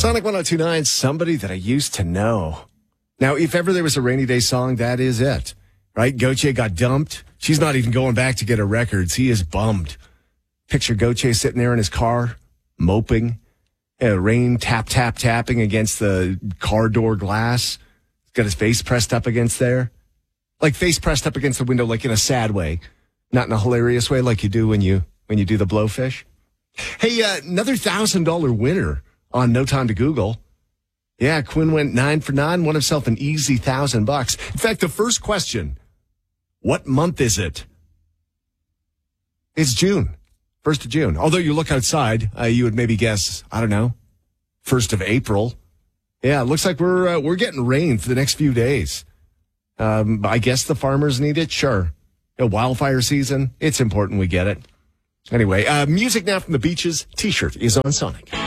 Sonic 102.9, somebody that I used to know. Now, if ever there was a rainy day song, that is it, right? Gauthier got dumped. She's not even going back to get her records. He is bummed. Picture Gauthier sitting there in his car, moping. Rain tapping against the car door glass. He's got his face pressed up against there. Like face pressed up against the window, like in a sad way. Not in a hilarious way like you do when you do the blowfish. Hey, another $1,000 winner on No Time to Google. Yeah, Quinn went 9 for 9, won himself an easy $1,000. In fact, the first question, what month is it? It's June. 1st of June. Although you look outside, you would maybe guess, I don't know, 1st of April. Yeah, it looks like we're getting rain for the next few days. I guess the farmers need it. Sure. Wildfire season. It's important we get it. Anyway, music now from the beaches. T-shirt is on Sonic.